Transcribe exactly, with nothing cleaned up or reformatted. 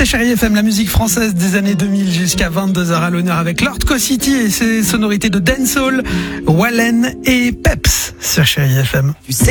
C'est Chérie F M, la musique française des années deux mille jusqu'à vingt-deux heures à l'honneur avec Lord Co-City et ses sonorités de dancehall, Wallen et Peps sur Chérie F M. Tu sais